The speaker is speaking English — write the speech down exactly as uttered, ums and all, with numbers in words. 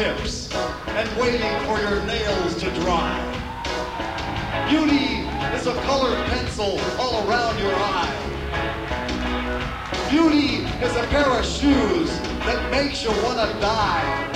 fingertips and waiting for your nails to dry. Beauty is a colored pencil all around your eye. Beauty is a pair of shoes that makes you want to die.